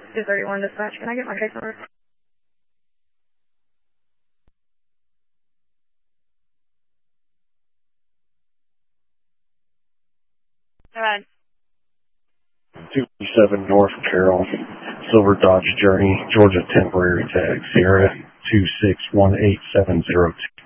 231 dispatch. Can I get my case number? Go ahead. 237 North Carroll, Silver Dodge Journey, Georgia temporary tag, Sierra 2618702.